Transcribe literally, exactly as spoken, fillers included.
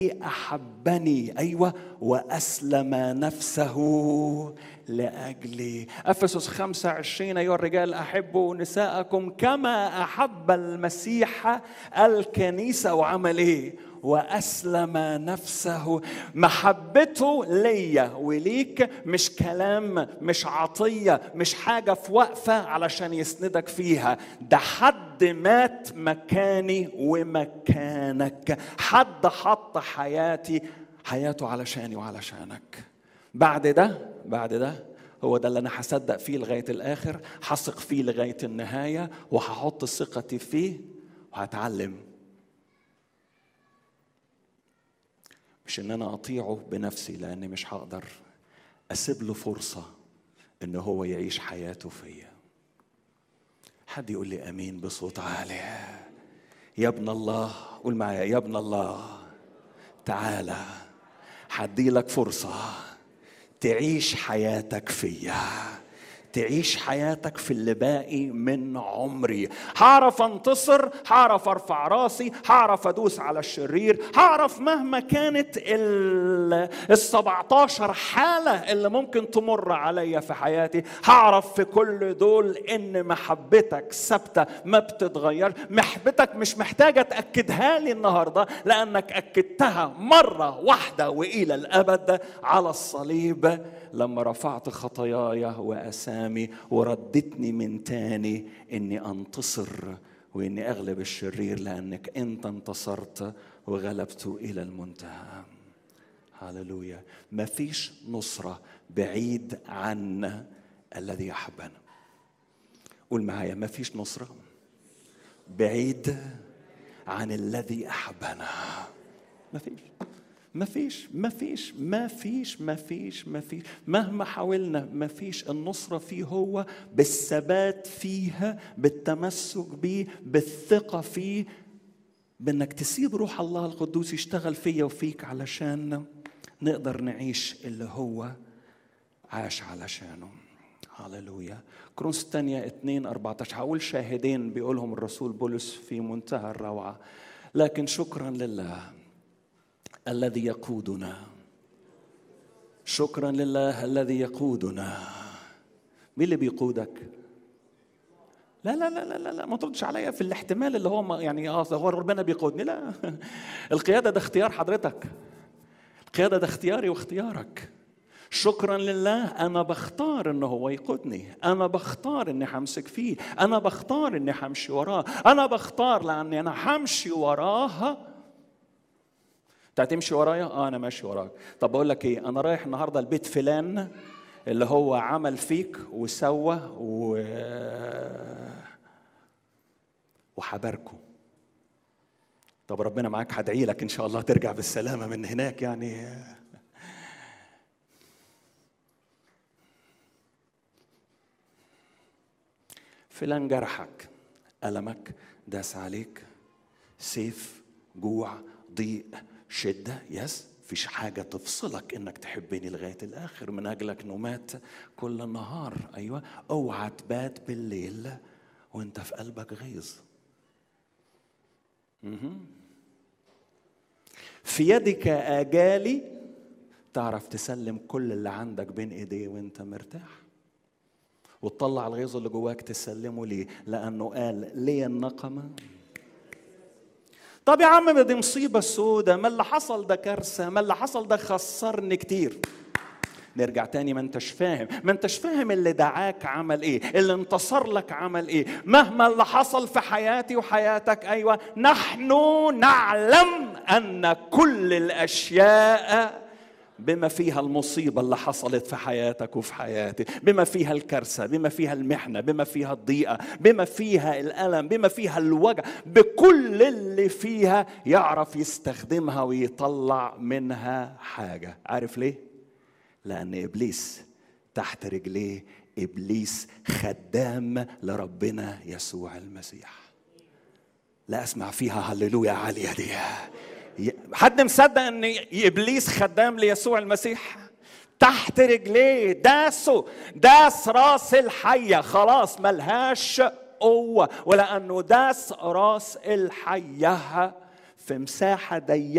أحبني أيوة وأسلم نفسه لأجلي. أفسس خمسة وعشرين أيها الرجال أحبوا نساءكم كما أحب المسيح الكنيسة وعمل إيه؟ وأسلم نفسه. محبته ليا وليك مش كلام، مش عطية، مش حاجة في وقفة علشان يسندك فيها. ده حد مات مكاني ومكانك، حد حط حياتي حياته علشاني وعلشانك. بعد ده بعد ده هو ده اللي أنا هصدق فيه لغاية الآخر، هثق فيه لغاية النهاية، وهحط ثقتي فيه وهتعلم. مش ان انا اطيعه بنفسي، لاني مش هقدر. اسيب له فرصة ان هو يعيش حياته فيا. حد يقول لي امين بصوت عالي؟ يا ابن الله، قول معايا يا ابن الله، تعالى هدي لك فرصة تعيش حياتك فيا، تعيش حياتك في اللي باقي من عمري. هعرف انتصر، هعرف ارفع راسي، هعرف ادوس على الشرير، هعرف مهما كانت السبعتاشر حالة اللي ممكن تمر عليا في حياتي، هعرف في كل دول ان محبتك ثابتة ما بتتغير. محبتك مش محتاجة تأكدها لي النهاردة، لانك اكدتها مرة واحدة والى الابد على الصليب لما رفعت خطاياي وأسامي وردتني من تاني إني أنتصر وإني أغلب الشرير، لأنك أنت انتصرت وغلبت إلى المنتهى. هاللويا. ما فيش نصرة بعيد عن الذي يحبنا. قول معايا، ما فيش نصرة بعيد عن الذي أحبنا. ما فيش ما فيش ما فيش ما فيش ما فيش ما فيش مهما حاولنا ما فيش. النصرة فيه هو، بالثبات فيها، بالتمسك بيه، بالثقة فيه، بأنك تسيب روح الله القدوس يشتغل فيا وفيك علشان نقدر نعيش اللي هو عاش علشانه. هاللويا. كورنثوس الثانية اثنين أربعة عشر. هقول شاهدين بيقولهم الرسول بولس في منتهى الروعة. لكن شكرا لله الذي يقودنا، شكرا لله الذي يقودنا. مين اللي بيقودك؟ لا لا لا لا لا ما تردش عليا في الاحتمال اللي هو يعني اه هو ربنا بيقودني. لا، القيادة ده اختيار حضرتك، القيادة ده اختياري واختيارك. شكرا لله أنا بختار إنه هو يقودني، أنا بختار إني همسك فيه، أنا بختار إني همشي وراه، أنا بختار لأني أنا همشي وراه. انت هتمشي ورايا؟ اه انا ماشي وراك. طب بقول لك ايه، انا رايح النهارده البيت فلان اللي هو عمل فيك وسوى و وحباركه. طب ربنا معاك، هدعي لك ان شاء الله ترجع بالسلامه من هناك. يعني فلان جرحك، ألمك، داس عليك، سيف، جوع، ضيق، شدة، يس، فيش حاجة تفصلك انك تحبني لغاية الاخر. من اجلك نومات كل النهار. ايوه، اوعى تبات بالليل وانت في قلبك غيظ. في يدك اجالي، تعرف تسلم كل اللي عندك بين ايديه وانت مرتاح، وتطلع الغيظ اللي جواك تسلمه ليه؟ لانه قال لي النقمة. طب يا عم دي مصيبة سودة، ما اللي حصل ده كارثة، ما اللي حصل ده خسرني كتير. نرجع تاني، ما انتش فاهم ما انتش فاهم اللي دعاك عمل ايه، اللي انتصر لك عمل ايه. مهما اللي حصل في حياتي وحياتك، ايوه نحن نعلم ان كل الاشياء بما فيها المصيبة اللي حصلت في حياتك وفي حياتي، بما فيها الكارثة، بما فيها المحنة، بما فيها الضيقة، بما فيها الألم، بما فيها الوجع، بكل اللي فيها يعرف يستخدمها ويطلع منها حاجة. عارف ليه؟ لأن إبليس تحت رجليه. إبليس خدام لربنا يسوع المسيح. لا أسمع فيها هللويا عالية دي. حد مصدق ان ابليس خدام ليسوع المسيح؟ تحت رجليه داسه، داس راس الحية، خلاص ملهاش قوة، ولأنه داس راس الحية في مساحة ضيقة